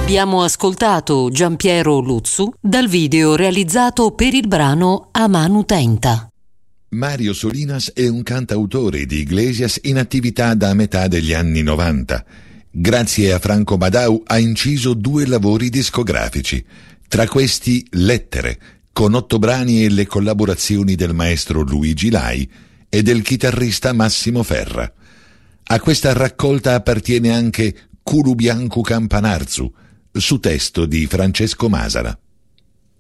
Abbiamo ascoltato Giampiero Luzzu dal video realizzato per il brano A Manu Tenta. Mario Solinas è un cantautore di Iglesias in attività da metà degli anni 90. Grazie a Franco Badau ha inciso 2 lavori discografici, tra questi Lettere, con 8 brani e le collaborazioni del maestro Luigi Lai e del chitarrista Massimo Ferra. A questa raccolta appartiene anche Culu Biancu Campanarzu, su testo di Francesco Masala.